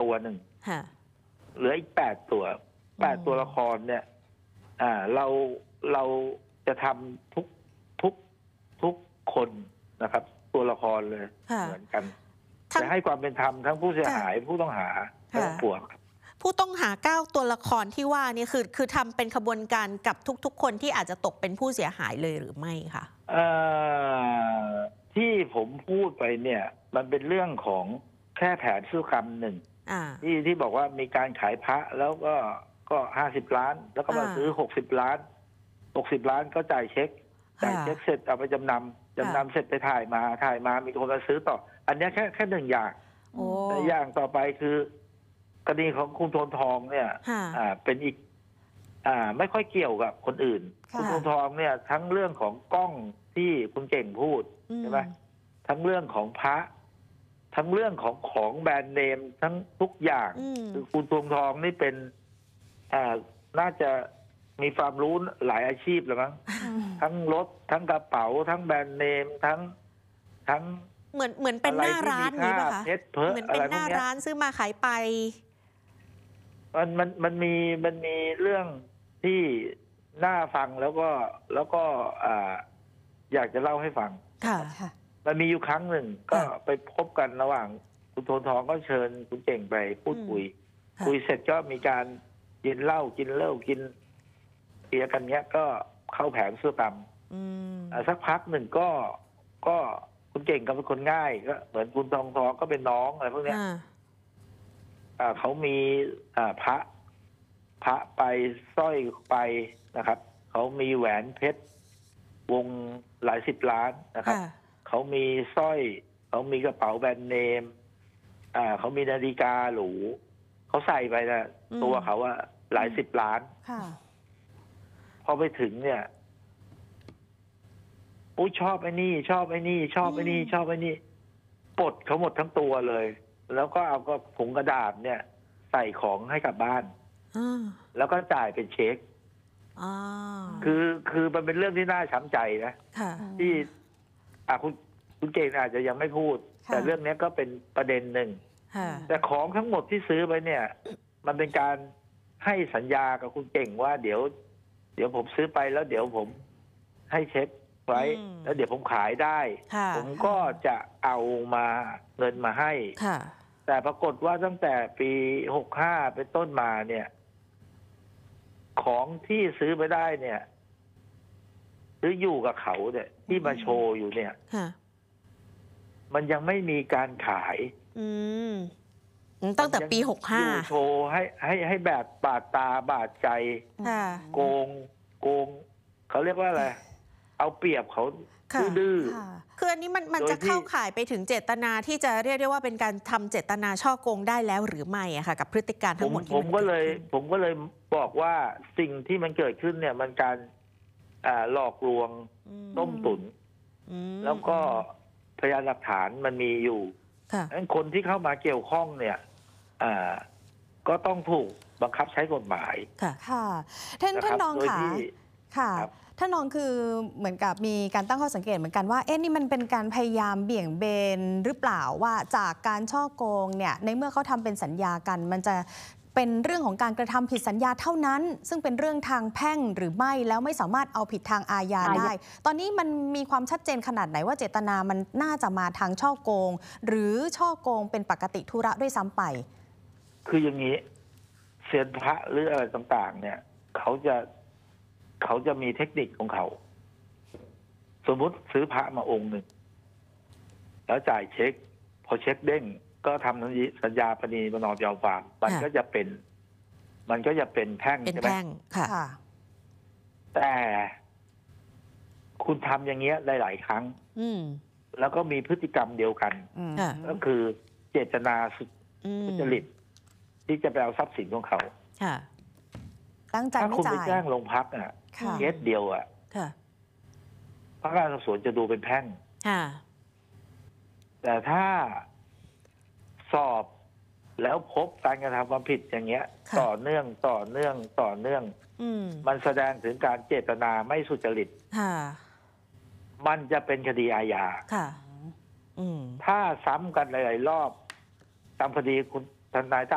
ตัวหนึ่งเหลืออีก8 ตัว8 ตัวละครเนี่ยเราจะทำทุกคนนะครับตัวละครเลยเหมือนกันจะให้ความเป็นธรรมทั้งผู้เสียหายผู้ต้องหาทั้งปวงผู้ต้องหา9 ตัวละครที่ว่านี่คือทำเป็นขบวนการกับทุกคนที่อาจจะตกเป็นผู้เสียหายเลยหรือไม่คะที่ผมพูดไปเนี่ยมันเป็นเรื่องของแค่แผนธุรกรรมหนึ่งที่บอกว่ามีการขายพระแล้วก็50 ล้านแล้วก็มาซื้อ60 ล้าน60 ล้านก็จ่ายเช็คเสร็จเอาไปจำนำเสร็จไปถ่ายมามีคนมาซื้อต่ออันนี้แค่1 อย่างแต่อย่างต่อไปคือกรณีของคุณโทนทองเนี่ยเป็นอีกไม่ค่อยเกี่ยวกับคนอื่นคุณโทนทองเนี่ยทั้งเรื่องของกล้องที่คุณเก่งพูดใช่ไหมทั้งเรื่องของพระทั้งเรื่องของแบรนด์เนมทั้งทุกอย่างคือคุณโทนทองนี่เป็นน่าจะมีความรู้หลายอาชีพเลยมั้งทั้งรถทั้งกระเป๋าทั้งแบรนด์เนมทั้งเหมือนเป็นหน้าร้านนี้ป่ะคะเหมือนเป็นหน้าร้านซื้อมาขายไปมันมีเรื่องที่น่าฟังแล้วก็อยากจะเล่าให้ฟังมันมีอยู่ครั้งหนึ่งก็ไปพบกันระหว่างคุณโทนทองก็เชิญคุณเก่งไปพูดคุยเสร็จก็มีการกินเหล้ากินเบียร์กันเนี้ยก็เข้าแผนธุรกรรมสักพักหนึ่งก็คุณเก่งก็เป็นคนง่ายก็เหมือนคุณทองก็เป็นน้องอะไรพวกเนี้ยเขามีพระไปสร้อยไปนะครับเขามีแหวนเพชรวงหลาย10 ล้านนะครับเขามีสร้อยเขามีกระเป๋าแบรนด์เนมเขามีนาฬิกาหรูเขาใส่ไปนะตัวเขาว่าหลาย10 ล้านพอไปถึงเนี่ยชอบไอ้นี่ชอบไอ้นี่ชอบไอ้นี่ชอบไอ้นี่ปลดเขาหมดทั้งตัวเลยแล้วก็เอาก็ถุงกระดาษเนี่ยใส่ของให้กลับบ้านแล้วก็จ่ายเป็นเช็คคือมันเป็นเรื่องที่น่าช้ำใจนะที่คุณเก่งอาจจะยังไม่พูดแต่เรื่องนี้ก็เป็นประเด็นหนึ่งแต่ของทั้งหมดที่ซื้อไปเนี่ยมันเป็นการให้สัญญากับคุณเก่งว่าเดี๋ยวผมซื้อไปแล้วเดี๋ยวผมให้เช็คไว้แล้วเดี๋ยวผมขายได้ผมก็จะเอามาเงินมาให้แต่ปรากฏว่าตั้งแต่ปี65เป็นต้นมาเนี่ยของที่ซื้อไปได้เนี่ยหรืออยู่กับเขาเนี่ยที่มาโชว์อยู่เนี่ยมันยังไม่มีการขายตั้งแต่ปี65 โชว์ให้แบบบาดตาบาดใจโกงเขาเรียกว่าอะไรเอาเปรียบเขาดื้อคืออันนี้มันจะเข้าข่ายไปถึงเจตนาที่จะเรียกได้ว่าเป็นการทำเจตนาช่อโกงได้แล้วหรือไม่อะค่ะกับพฤติการทั้งหมดผมก็เลยบอกว่าสิ่งที่มันเกิดขึ้นเนี่ยมันการหลอกลวงต้มตุ๋นแล้วก็พยานหลักฐานมันมีอยู่ดังคนที่เข้ามาเกี่ยวข้องเนี่ยก็ต้องถูกบังคับใช้กฎหมายค่ะท่านรองค่ะท่านรองคือเหมือนกับมีการตั้งข้อสังเกตเหมือนกันว่านี่มันเป็นการพยายามเบี่ยงเบนหรือเปล่าว่าจากการช่อโกงเนี่ยในเมื่อเขาทำเป็นสัญญากันมันจะเป็นเรื่องของการกระทำผิดสัญญาเท่านั้นซึ่งเป็นเรื่องทางแพ่งหรือไม่แล้วไม่สามารถเอาผิดทางอาญาได้ตอนนี้มันมีความชัดเจนขนาดไหนว่าเจตนามันน่าจะมาทางช่อโกงหรือช่อโกงเป็นปกติธุระด้วยซ้ำไปคืออย่างนี้เซียนพระหรืออะไรต่างๆเนี่ยเขาจะมีเทคนิคของเขาสมมุติซื้อพระมาองค์หนึ่งแล้วจ่ายเช็คพอเช็คเด้งก็ทำสัญญาปณีประนอมยอมความมันก็จะเป็นแพ่งใช่ไหมค่ะแต่คุณทำอย่างเงี้ยหลายครั้งแล้วก็มีพฤติกรรมเดียวกันก็คือเจตนาสุจริตที่จะไปเอาทรัพย์สินของเขาตั้งใจไม่จ่ายถ้าคุณไปแจ้งโรงพักเคสเดียวพนักงานสอบสวนจะดูเป็นแพ่งแต่ถ้าสอบแล้วพบการกระทำความผิดอย่างเงี้ยต่อเนื่องมันแสดงถึงการเจตนาไม่สุจริตมันจะเป็นคดีอาญาถ้าซ้ำกันหลายๆรอบตามคดีคุณทนาย